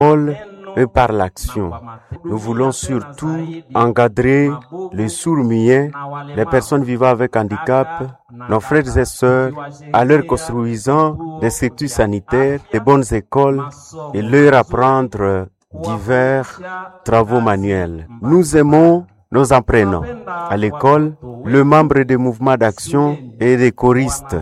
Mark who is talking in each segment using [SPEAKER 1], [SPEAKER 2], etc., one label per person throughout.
[SPEAKER 1] parole et par l'action. Nous voulons surtout encadrer les sourds-muets, les personnes vivant avec handicap, nos frères et sœurs, à leur construisant des structures sanitaires, des bonnes écoles et leur apprendre divers travaux manuels. Nous aimons nos apprenants. À l'école, le membre des mouvements d'action et des choristes.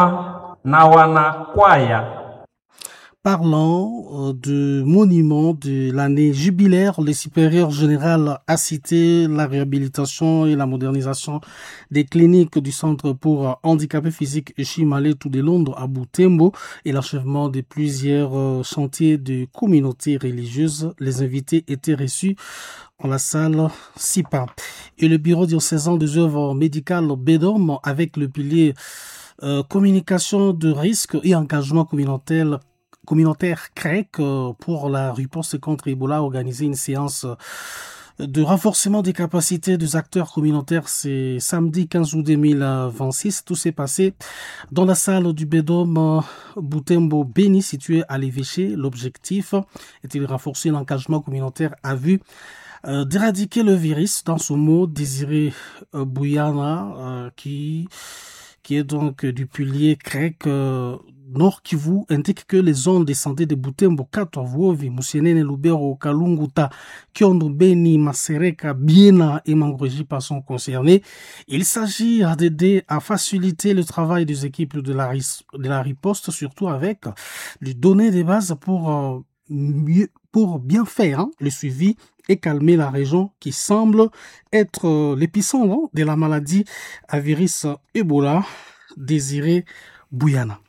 [SPEAKER 2] Parlant du monument de l'année jubilaire, le supérieur général a cité la réhabilitation et la modernisation des cliniques du centre pour handicapés physiques Chimale tout de Londres à Butembo et l'achèvement de plusieurs chantiers de communautés religieuses. Les invités étaient reçus dans la salle SIPA. Et le bureau diocésain des œuvres médicales BEDOM avec le pilier communication de risque et engagement communautaire CREC pour la riposte contre Ebola a organisé une séance de renforcement des capacités des acteurs communautaires. C'est samedi 15 août 2026. Tout s'est passé dans la salle du Bedom Butembo Beni située à l'évêché. L'objectif était de renforcer l'engagement communautaire à vue d'éradiquer le virus. Dans ce mot, Désiré Bouyana, qui est donc du pilier CREC Nord Kivu, indique que les zones de santé de Butembo, Katovovi, Musienene, Lubero, Kalunguta, Kiondo, Beni, Masereka, Biena et Mangrojipa sont concernés. Il s'agit d'aider à faciliter le travail des équipes de la riposte, surtout avec les données de base pour bien faire le suivi et calmer la région qui semble être l'épicentre de la maladie à virus Ebola. Désiré Bouyana.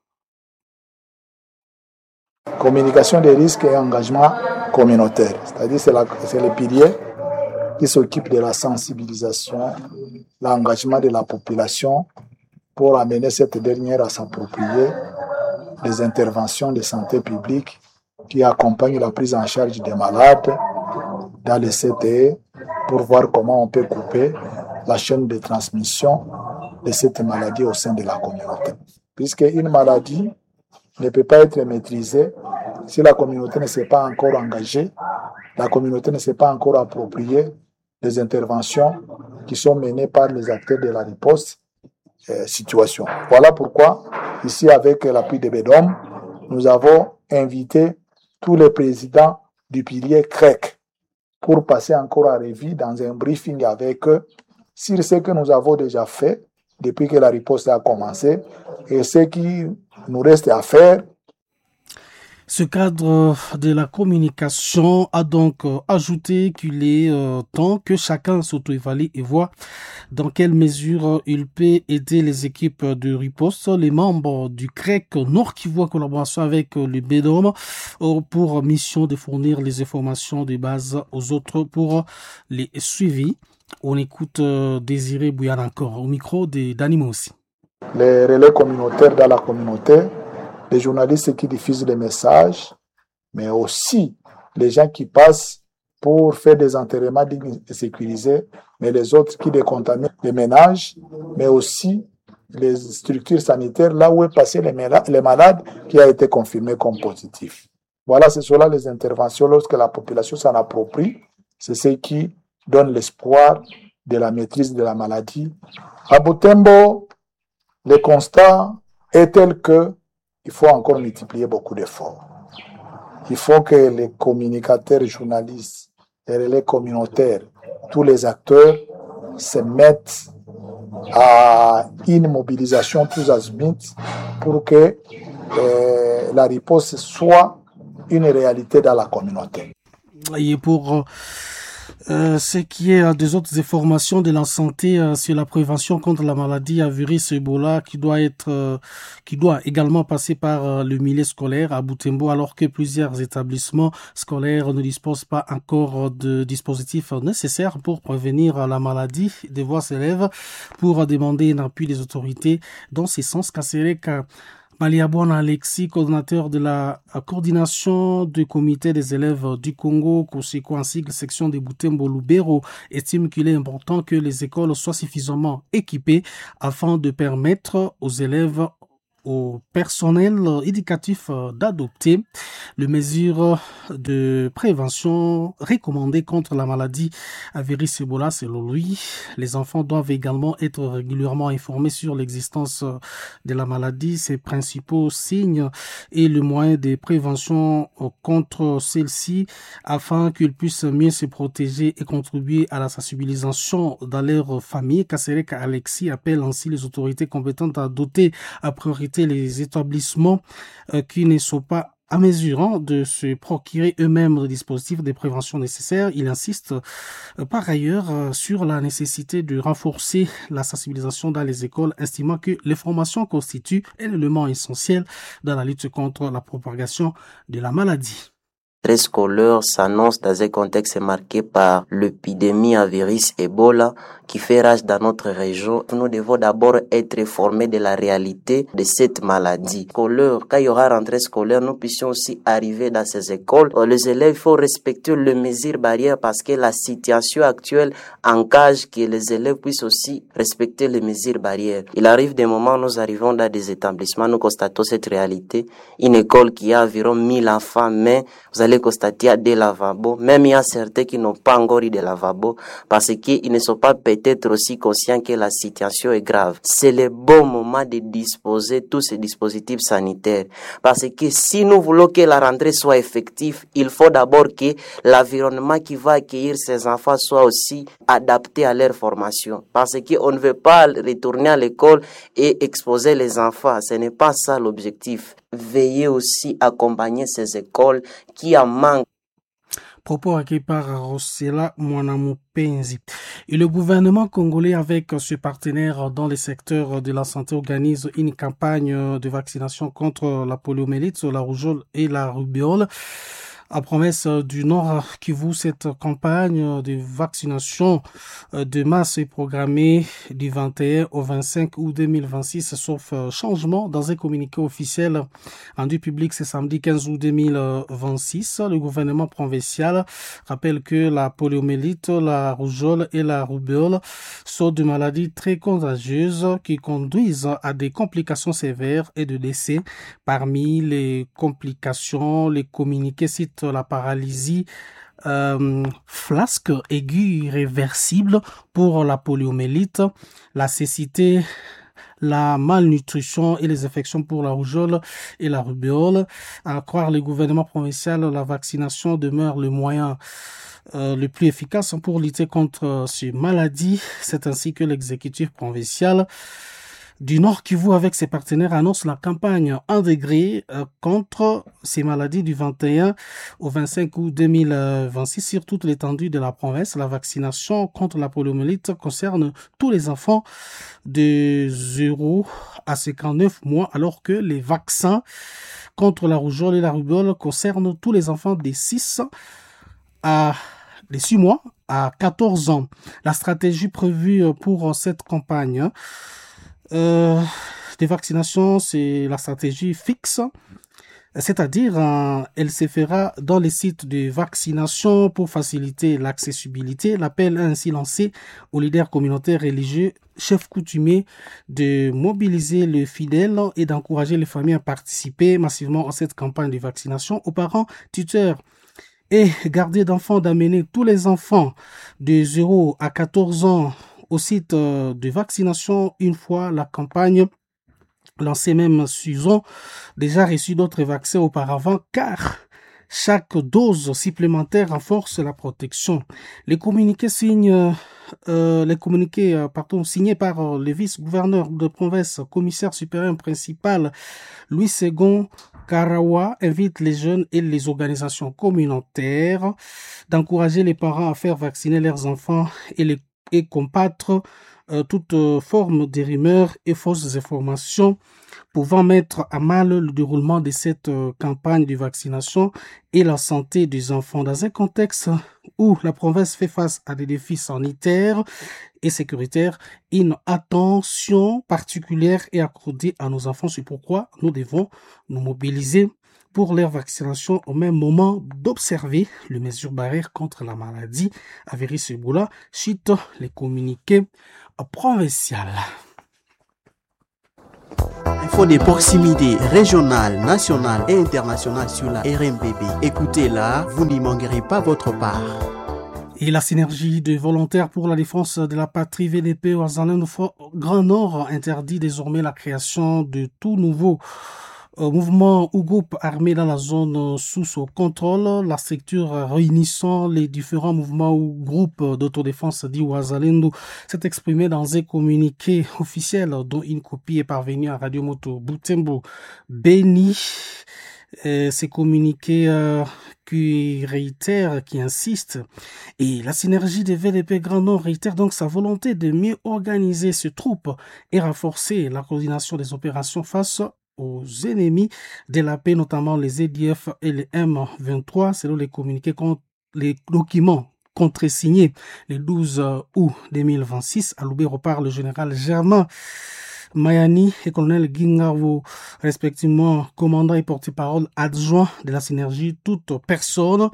[SPEAKER 3] Communication des risques et engagement communautaire, c'est-à-dire c'est le pilier qui s'occupe de la sensibilisation, l'engagement de la population pour amener cette dernière à s'approprier les interventions de santé publique qui accompagnent la prise en charge des malades dans les CTE pour voir comment on peut couper la chaîne de transmission de cette maladie au sein de la communauté. Puisque une maladie ne peut pas être maîtrisée si la communauté ne s'est pas encore engagée, la communauté ne s'est pas encore appropriée des interventions qui sont menées par les acteurs de la riposte situation. Voilà pourquoi, ici avec l'appui de BEDOM, nous avons invité tous les présidents du pilier CREC pour passer encore à revue dans un briefing avec eux sur ce que nous avons déjà fait depuis que la riposte a commencé et ce qui nous reste à faire.
[SPEAKER 2] Ce cadre de la communication a donc ajouté qu'il est temps que chacun s'auto-évalue et voit dans quelle mesure il peut aider les équipes de riposte. Les membres du CREC Nord Kivu en collaboration avec le BEDOM ont pour mission de fournir les informations de base aux autres pour les suivis. On écoute Désiré Bouyana encore au micro d'Animo aussi.
[SPEAKER 3] Les relais communautaires dans la communauté, les journalistes qui diffusent les messages, mais aussi les gens qui passent pour faire des enterrements dignes et sécurisés, mais les autres qui décontaminent les ménages, mais aussi les structures sanitaires là où est passé les malades qui a été confirmé comme positif. Voilà, c'est cela les interventions lorsque la population s'en approprie, c'est ce qui donne l'espoir de la maîtrise de la maladie. À Butembo, le constat est tel que il faut encore multiplier beaucoup d'efforts. Il faut que les communicateurs, journalistes, les relais communautaires, tous les acteurs se mettent à une mobilisation tous azimuts pour que la riposte soit une réalité dans la communauté.
[SPEAKER 2] Et pour ce qui est des autres informations de la santé sur la prévention contre la maladie à virus Ebola qui doit également passer par le milieu scolaire à Butembo alors que plusieurs établissements scolaires ne disposent pas encore de dispositifs nécessaires pour prévenir la maladie. Des voix s'élèvent pour demander un appui des autorités. Dans ce sens, Kasereka Maliabouana Alexis, coordinateur de la coordination du comité des élèves du Congo, Koseko en sigle section de Butembo Lubero, estime qu'il est important que les écoles soient suffisamment équipées afin de permettre aux élèves au personnel éducatif d'adopter les mesures de prévention recommandées contre la maladie à virus Ebola. Selon lui, les enfants doivent également être régulièrement informés sur l'existence de la maladie, ses principaux signes et le moyen de prévention contre celle-ci afin qu'ils puissent mieux se protéger et contribuer à la sensibilisation dans leur famille. Kaserek Alexis appelle ainsi les autorités compétentes à doter à priorité les établissements qui ne sont pas à mesure de se procurer eux-mêmes le dispositif de prévention nécessaire. Il insiste par ailleurs sur la nécessité de renforcer la sensibilisation dans les écoles, estimant que les formations constituent un élément essentiel dans la lutte contre la propagation de la maladie.
[SPEAKER 4] La rentrée scolaire s'annonce dans un contexte marqué par l'épidémie à virus Ebola qui fait rage dans notre région. Nous devons d'abord être informés de la réalité de cette maladie. Quand il y aura rentrée scolaire, nous puissions aussi arriver dans ces écoles. Les élèves, il faut respecter les mesures barrières parce que la situation actuelle engage que les élèves puissent aussi respecter les mesures barrières. Il arrive des moments où nous arrivons dans des établissements, nous constatons cette réalité. Une école qui a environ 1000 enfants, mais vous allez constater qu'il y a des lavabos. Même il y a certains qui n'ont pas encore eu de lavabos parce qu'ils ne sont pas peut-être aussi conscients que la situation est grave. C'est le bon moment de disposer tous ces dispositifs sanitaires. Parce que si nous voulons que la rentrée soit effective, il faut d'abord que l'environnement qui va accueillir ces enfants soit aussi adapté à leur formation. Parce qu'on ne veut pas retourner à l'école et exposer les enfants. Ce n'est pas ça l'objectif. Veillez aussi à accompagner ces écoles qui en manquent.
[SPEAKER 2] Propos accueillis par Rossella Mwanamoupenzi. Et le gouvernement congolais, avec ses partenaires dans les secteurs de la santé, organise une campagne de vaccination contre la poliomyélite, la rougeole et la rubéole. À Promesse du Nord Kivu, cette campagne de vaccination de masse est programmée du 21 au 25 août 2026, sauf changement dans un communiqué officiel rendu public ce samedi 15 août 2026. Le gouvernement provincial rappelle que la poliomyélite, la rougeole et la rubéole sont des maladies très contagieuses qui conduisent à des complications sévères et de décès. Parmi les complications, les communiqués citent la paralysie flasque aiguë irréversible pour la poliomyélite, la cécité, la malnutrition et les infections pour la rougeole et la rubéole. À croire le gouvernement provincial, la vaccination demeure le moyen le plus efficace pour lutter contre ces maladies. C'est ainsi que l'exécutif provincial du Nord Kivu avec ses partenaires annonce la campagne intégrée contre ces maladies du 21 au 25 août 2026 sur toute l'étendue de la province. La vaccination contre la poliomyélite concerne tous les enfants de 0 à 59 mois alors que les vaccins contre la rougeole et la rubéole concernent tous les enfants de 6 mois à 14 ans. La stratégie prévue pour cette campagne des vaccinations, c'est la stratégie fixe, c'est-à-dire elle se fera dans les sites de vaccination pour faciliter l'accessibilité. L'appel est ainsi lancé aux leaders communautaires religieux, chefs coutumiers de mobiliser les fidèles et d'encourager les familles à participer massivement à cette campagne de vaccination, aux parents, tuteurs et gardiens d'enfants d'amener tous les enfants de 0 à 14 ans au site de vaccination une fois la campagne lancée, même s'ils ont déjà reçu d'autres vaccins auparavant, car chaque dose supplémentaire renforce la protection. Les communiqués signés par le vice-gouverneur de province, commissaire supérieur principal Louis Segon Karawa, invitent les jeunes et les organisations communautaires d'encourager les parents à faire vacciner leurs enfants et combattre toute forme de rumeurs et fausses informations pouvant mettre à mal le déroulement de cette campagne de vaccination et la santé des enfants dans un contexte où la province fait face à des défis sanitaires et sécuritaires. Une attention particulière est accordée à nos enfants. C'est pourquoi nous devons nous mobiliser pour leur vaccination au même moment d'observer les mesures barrières contre la maladie à virus Ebola, cite les communiqués provinciaux.
[SPEAKER 5] Info de proximité régionale, nationale et internationale sur la RMPB. Écoutez-la, vous n'y manquerez pas votre part.
[SPEAKER 2] Et la synergie de volontaires pour la défense de la patrie VDP au Grand Nord interdit désormais la création de tout nouveau mouvement ou groupe armé dans la zone sous son contrôle. La structure réunissant les différents mouvements ou groupes d'autodéfense dit Ouazalendo s'est exprimée dans un communiqué officiel dont une copie est parvenue à Radio Moto Butembo Beni. Ces communiqués qui réitèrent, qui insistent. Et la synergie des VDP Grand Nord réitère donc sa volonté de mieux organiser ses troupes et renforcer la coordination des opérations face aux ennemis de la paix, notamment les EDF et les M23, selon les documents contresignés le 12 août 2026. À Loubero par le général Germain Mayani et colonel Gingarwo, respectivement commandant et porte-parole adjoint de la synergie, toute personne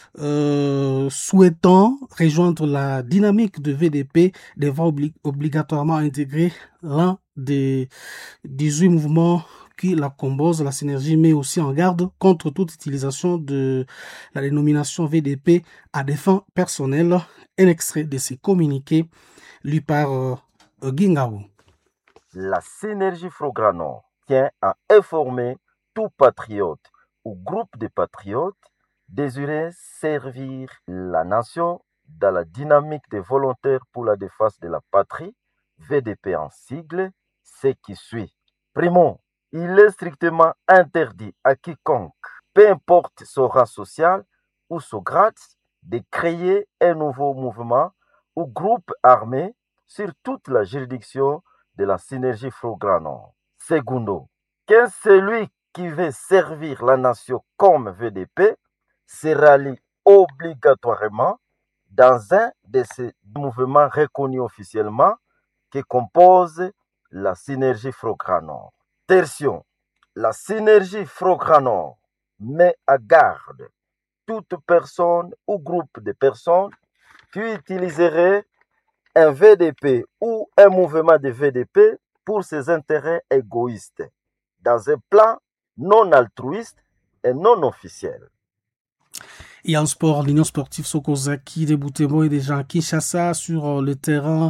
[SPEAKER 2] souhaitant rejoindre la dynamique de VDP devra obligatoirement intégrer l'un des 18 mouvements qui la composent. La synergie met aussi en garde contre toute utilisation de la dénomination VDP à des fins personnelles. Un extrait de ces communiqués lu par Gingarwo.
[SPEAKER 6] La synergie Frograno tient à informer tout patriote ou groupe de patriotes désireux servir la nation dans la dynamique des volontaires pour la défense de la patrie, VDP en sigle, ce qui suit. Primo, il est strictement interdit à quiconque, peu importe son rang social ou son grade, de créer un nouveau mouvement ou groupe armé sur toute la juridiction de la synergie Frograno. Segundo, que celui qui veut servir la nation comme VDP se rallie obligatoirement dans un de ces mouvements reconnus officiellement qui composent la synergie Frograno. Tertion, la synergie Frograno met à garde toute personne ou groupe de personnes qui utiliserait un VDP ou un mouvement de VDP pour ses intérêts égoïstes, dans un plan non altruiste et non officiel.
[SPEAKER 2] Et en sport, l'Union sportive Sokozaki de Butembo est déjà à Kinshasa sur le terrain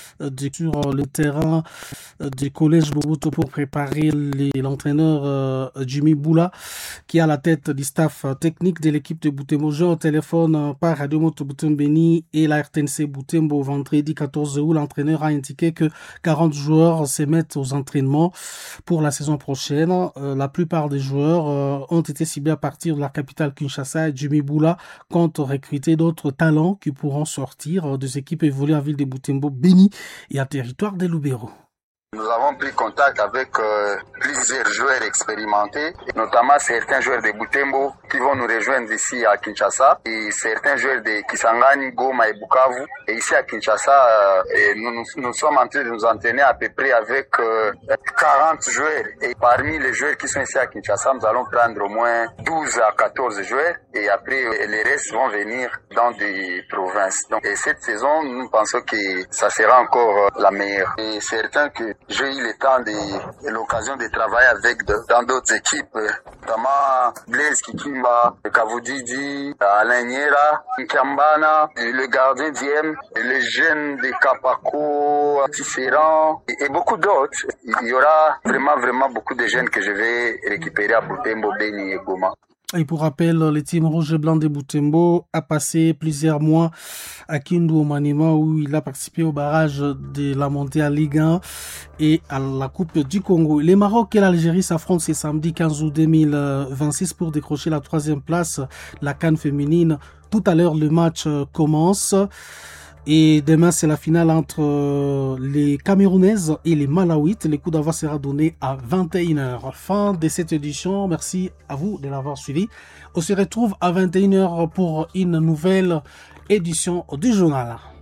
[SPEAKER 2] du collège Boboto pour préparer l'entraîneur Jimmy Boula qui est à la tête du staff technique de l'équipe de Butembo. J'ai au téléphone par Radio Moto Butembo Beni et la RTNC Butembo vendredi 14 août. L'entraîneur a indiqué que 40 joueurs se mettent aux entraînements pour la saison prochaine. La plupart des joueurs ont été ciblés à partir de la capitale Kinshasa. Jimmy Boula compte recruter d'autres talents qui pourront sortir des équipes évoluées en ville de Butembo Beni et à territoire de Loubero.
[SPEAKER 7] Nous avons pris contact avec plusieurs joueurs expérimentés, notamment certains joueurs de Butembo qui vont nous rejoindre ici à Kinshasa et certains joueurs de Kisangani, Goma et Bukavu. Et ici à Kinshasa, nous sommes en train de nous entraîner à peu près avec 40 joueurs. Et parmi les joueurs qui sont ici à Kinshasa, nous allons prendre au moins 12 à 14 joueurs et après les restes vont venir dans des provinces. Donc et cette saison, nous pensons que ça sera encore la meilleure. Et certains que j'ai eu le temps et l'occasion de travailler avec dans d'autres équipes, notamment Blaise Kikimba, Kavoudidi, Alain Niera, Nkambana, le gardien d'IM, les jeunes de Kapako, Tisserand et beaucoup d'autres. Il y aura vraiment beaucoup de jeunes que je vais récupérer à Butembo, Beni et Goma.
[SPEAKER 2] Et pour rappel, le team rouge et blanc de Butembo a passé plusieurs mois à Kindu au Maniema où il a participé au barrage de la montée à Ligue 1 et à la Coupe du Congo. Les Maroc et l'Algérie s'affrontent ce samedi 15 août 2026 pour décrocher la 3e place, la CAN féminine. Tout à l'heure, le match commence. Et demain, c'est la finale entre les Camerounaises et les Malawites. Le coup d'envoi sera donné à 21h. Fin de cette édition. Merci à vous de l'avoir suivi. On se retrouve à 21h pour une nouvelle édition du journal.